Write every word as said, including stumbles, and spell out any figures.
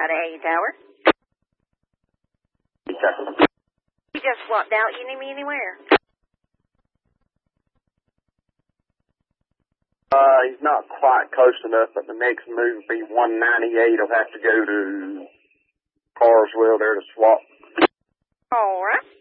A Tower. You just swapped out. You need me anywhere? Uh, he's not quite close enough, but the next move will be one ninety-eight. I'll have to go to Carswell there to swap. All right.